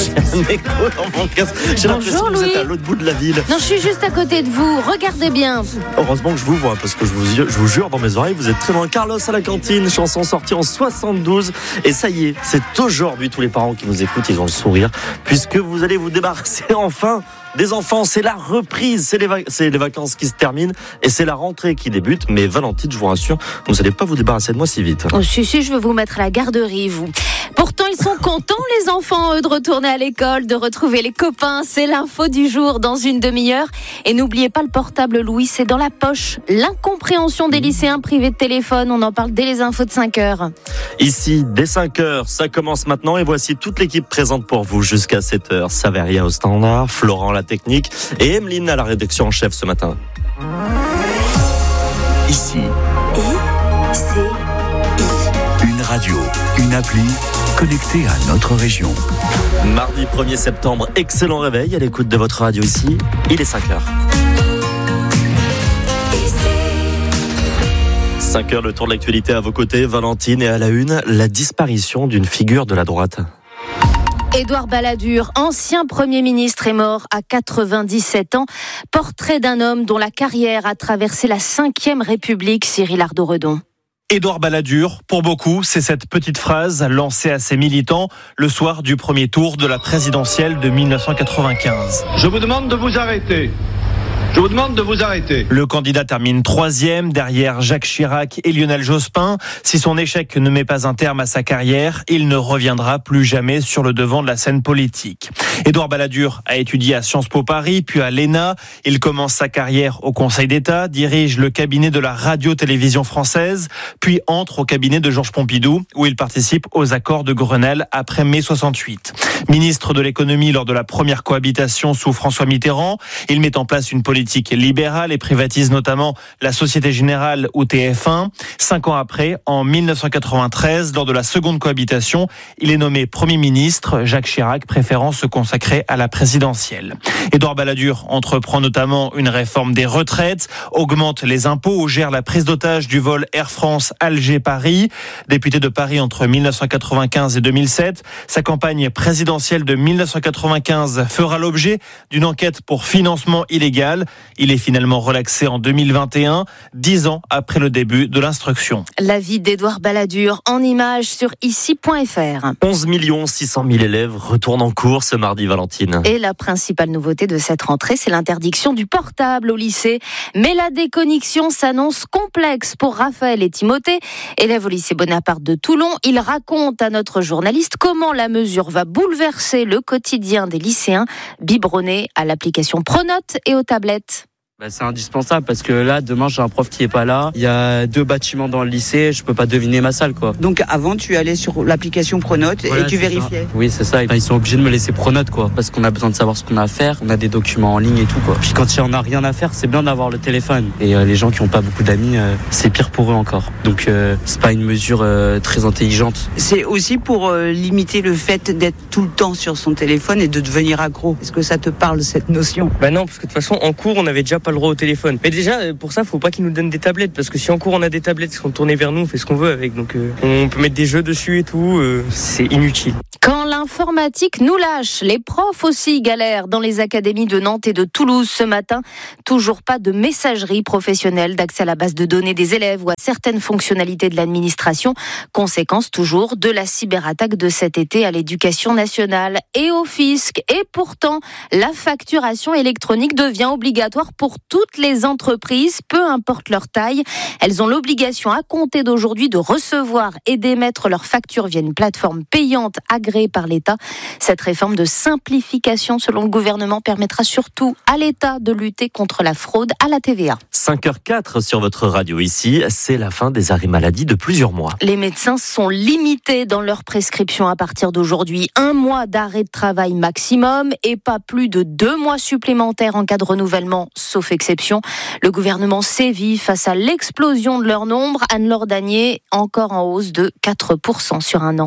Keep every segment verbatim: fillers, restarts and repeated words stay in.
J'ai un écho dans mon casque. J'ai Bonjour, l'impression que vous Louis. êtes à l'autre bout de la ville. Non, je suis juste à côté de vous. Regardez bien. Heureusement que je vous vois, parce que je vous, je vous jure, dans mes oreilles, vous êtes très loin. Carlos à la cantine, chanson sortie en soixante-douze. Et ça y est, c'est aujourd'hui, tous les parents qui nous écoutent, ils ont le sourire, puisque vous allez vous débarrasser enfin des enfants. C'est la reprise, c'est les, vac- c'est les vacances qui se terminent et c'est la rentrée qui débute. Mais Valentine, je vous rassure, vous n'allez pas vous débarrasser de moi si vite. Oh, si, si, je veux vous mettre à la garderie, vous. Pourtant, ils sont contents, les enfants, eux, de retourner à l'école, de retrouver les copains. C'est l'info du jour dans une demi-heure. Et n'oubliez pas le portable, Louis, c'est dans la poche. L'incompréhension des lycéens privés de téléphone, on en parle dès les infos de cinq heures. Ici, dès cinq heures, ça commence maintenant et voici toute l'équipe présente pour vous jusqu'à sept heures. Saveria au standard, Florent la technique et Emeline à la rédaction en chef ce matin. Ici, I, C, I. une radio, une appli connectée à notre région. Mardi premier septembre, excellent réveil à l'écoute de votre radio ici. Il est cinq heures. cinq heures, le tour de l'actualité à vos côtés. Valentine, et à la une, la disparition d'une figure de la droite. Édouard Balladur, ancien Premier ministre, est mort à quatre-vingt-dix-sept ans. Portrait d'un homme dont la carrière a traversé la cinquième République, Cyril Ardo-Redon. Édouard Balladur, pour beaucoup, c'est cette petite phrase lancée à ses militants le soir du premier tour de la présidentielle de dix-neuf cent quatre-vingt-quinze. Je vous demande de vous arrêter. Je vous demande de vous arrêter. Le candidat termine troisième derrière Jacques Chirac et Lionel Jospin. Si son échec ne met pas un terme à sa carrière, il ne reviendra plus jamais sur le devant de la scène politique. Édouard Balladur a étudié à Sciences Po Paris, puis à l'E N A. Il commence sa carrière au Conseil d'État, dirige le cabinet de la radio-télévision française, puis entre au cabinet de Georges Pompidou, où il participe aux accords de Grenelle après mai soixante-huit. Ministre de l'économie lors de la première cohabitation sous François Mitterrand, il met en place une politique libérale et privatise notamment la Société Générale ou T F un. Cinq ans après, en dix-neuf cent quatre-vingt-treize, lors de la seconde cohabitation, il est nommé Premier ministre, Jacques Chirac préférant se consacrer à la présidentielle. Édouard Balladur entreprend notamment une réforme des retraites, augmente les impôts ou gère la prise d'otage du vol Air France Alger-Paris. Député de Paris entre dix-neuf cent quatre-vingt-quinze et deux mille sept, sa campagne présidentielle de dix-neuf cent quatre-vingt-quinze fera l'objet d'une enquête pour financement illégal. Il est finalement relaxé en deux mille vingt et un, dix ans après le début de l'instruction. La vie d'Édouard Balladur en images sur ici point f r. onze millions six cent mille élèves retournent en cours ce mardi, Valentine. Et la principale nouveauté de cette rentrée, c'est l'interdiction du portable au lycée. Mais la déconnexion s'annonce complexe pour Raphaël et Timothée, élèves au lycée Bonaparte de Toulon. Ils racontent à notre journaliste comment la mesure va bouleverser le quotidien des lycéens, biberonnés à l'application Pronote et aux tablettes. Bah, c'est indispensable parce que là, demain, j'ai un prof qui est pas là. Il y a deux bâtiments dans le lycée, je peux pas deviner ma salle, quoi. Donc avant, tu allais sur l'application Pronote Voilà, et tu c'est vérifiais. ça. Oui, c'est ça. Ils sont obligés de me laisser Pronote, quoi, parce qu'on a besoin de savoir ce qu'on a à faire. On a des documents en ligne et tout, quoi. Puis quand il y en a rien à faire, c'est bien d'avoir le téléphone. Et euh, les gens qui ont pas beaucoup d'amis, euh, c'est pire pour eux encore. Donc euh, c'est pas une mesure euh, très intelligente. C'est aussi pour euh, limiter le fait d'être tout le temps sur son téléphone et de devenir accro. Est-ce que ça te parle, cette notion ? Bah non, parce que de toute façon, en cours, on n'avait déjà pas le droit au téléphone. Mais déjà, pour ça, faut pas qu'ils nous donnent des tablettes, parce que si en cours on a des tablettes qui sont tournées vers nous, on fait ce qu'on veut avec. Donc euh, on peut mettre des jeux dessus et tout, euh, c'est inutile. Quand l'informatique nous lâche, les profs aussi galèrent dans les académies de Nantes et de Toulouse ce matin. Toujours pas de messagerie professionnelle, d'accès à la base de données des élèves ou à certaines fonctionnalités de l'administration. Conséquence toujours de la cyberattaque de cet été à l'éducation nationale et au fisc. Et pourtant, la facturation électronique devient obligatoire pour toutes les entreprises, peu importe leur taille. Elles ont l'obligation à compter d'aujourd'hui de recevoir et d'émettre leurs factures via une plateforme payante agréée par l'État. Cette réforme de simplification, selon le gouvernement, permettra surtout à l'État de lutter contre la fraude à la T V A. cinq heures quatre sur votre radio ici, c'est la fin des arrêts maladie de plusieurs mois. Les médecins sont limités dans leurs prescriptions à partir d'aujourd'hui. Un mois d'arrêt de travail maximum et pas plus de deux mois supplémentaires en cas de renouvellement, sauf exception. Le gouvernement sévit face à l'explosion de leur nombre. Anne-Laure Danier, encore en hausse de quatre pour cent sur un an.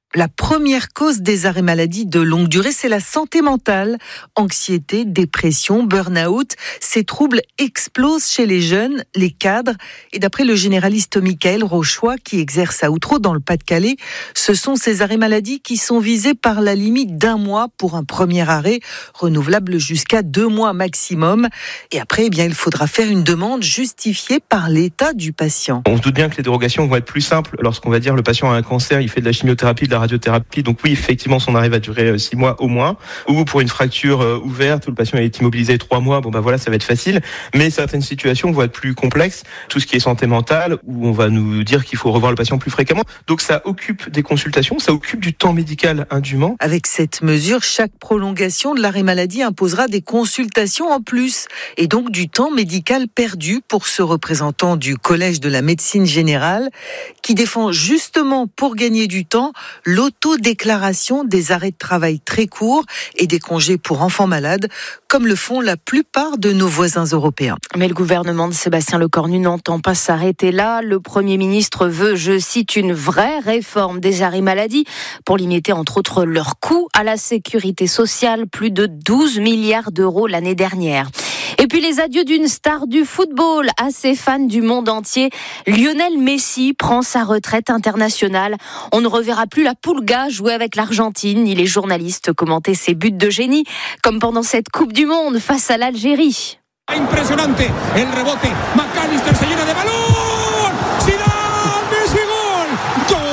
La première cause des arrêts maladie de longue durée, c'est la santé mentale. Anxiété, dépression, burn-out, ces troubles explosent chez les jeunes, les cadres. Et d'après le généraliste Michael Rochois, qui exerce à Outreau dans le Pas-de-Calais, ce sont ces arrêts maladie qui sont visés par la limite d'un mois pour un premier arrêt, renouvelable jusqu'à deux mois maximum. Et après, eh bien, il faudra faire une demande justifiée par l'état du patient. On se doute bien que les dérogations vont être plus simples lorsqu'on va dire le patient a un cancer, il fait de la chimiothérapie, de la radiothérapie, donc oui, effectivement, son arrêt va durer six mois au moins. Ou pour une fracture euh, ouverte, où le patient est immobilisé trois mois, bon bah voilà, ça va être facile. Mais certaines situations vont être plus complexes. Tout ce qui est santé mentale, où on va nous dire qu'il faut revoir le patient plus fréquemment. Donc ça occupe des consultations, ça occupe du temps médical indûment. Avec cette mesure, chaque prolongation de l'arrêt maladie imposera des consultations en plus, et donc du temps médical perdu pour ce représentant du Collège de la médecine générale, qui défend justement pour gagner du temps l'autodéclaration des arrêts de travail très courts et des congés pour enfants malades, comme le font la plupart de nos voisins européens. Mais le gouvernement de Sébastien Lecornu n'entend pas s'arrêter là. Le Premier ministre veut, je cite, une vraie réforme des arrêts maladie pour limiter entre autres leurs coûts à la sécurité sociale, plus de douze milliards d'euros l'année dernière. Et puis les adieux d'une star du football à ses fans du monde entier. Lionel Messi prend sa retraite internationale. On ne reverra plus la Pulga jouer avec l'Argentine, ni les journalistes commenter ses buts de génie, comme pendant cette Coupe du Monde face à l'Algérie. Impressionnante, el rebote, McAllister se llena de ballon, Zidane, Messi, gol, gol.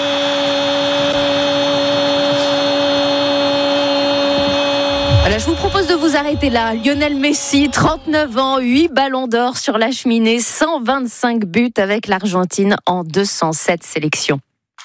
Voilà, je vous propose de vous arrêter là. Lionel Messi, trente-neuf ans, huit ballons d'or sur la cheminée, cent vingt-cinq buts avec l'Argentine en deux cent sept sélections.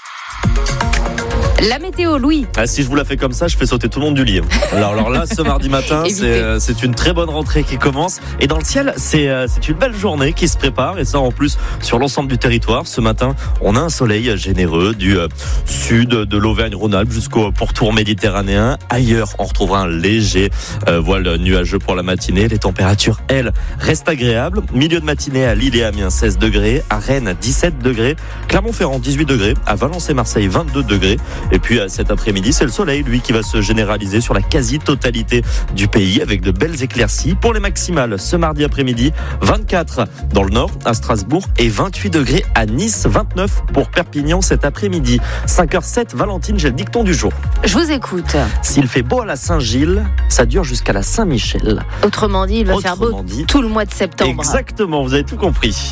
La météo, Louis. Ah, si je vous la fais comme ça, je fais sauter tout le monde du lit. Alors, alors là, ce mardi matin, c'est, c'est une très bonne rentrée qui commence. Et dans le ciel, c'est, c'est une belle journée qui se prépare. Et ça, en plus, sur l'ensemble du territoire. Ce matin, on a un soleil généreux du sud de l'Auvergne-Rhône-Alpes jusqu'au pourtour méditerranéen. Ailleurs, on retrouvera un léger euh, voile nuageux pour la matinée. Les températures, elles, restent agréables. Milieu de matinée à Lille et Amiens, seize degrés. À Rennes, dix-sept degrés. Clermont-Ferrand, dix-huit degrés. À Valence et Marseille, vingt-deux degrés. Et puis cet après-midi, c'est le soleil, lui, qui va se généraliser sur la quasi-totalité du pays avec de belles éclaircies. Pour les maximales, ce mardi après-midi, vingt-quatre dans le nord, à Strasbourg, et vingt-huit degrés à Nice, vingt-neuf pour Perpignan cet après-midi. cinq heures sept, Valentine, j'ai le dicton du jour. Je vous écoute. S'il fait beau à la Saint-Gilles, ça dure jusqu'à la Saint-Michel. Autrement dit, il va Autrement faire beau dit, tout le mois de septembre. Exactement, vous avez tout compris.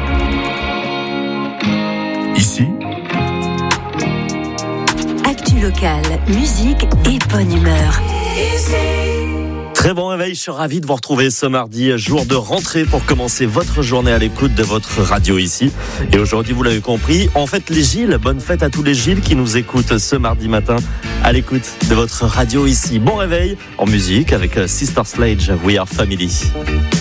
Ici, actu locale, musique et bonne humeur. Très bon réveil, je suis ravi de vous retrouver ce mardi, jour de rentrée pour commencer votre journée à l'écoute de votre radio ici. Et aujourd'hui, vous l'avez compris, on fête les Gilles. Bonne fête à tous les Gilles qui nous écoutent ce mardi matin à l'écoute de votre radio ici. Bon réveil en musique avec Sister Sledge, We Are Family.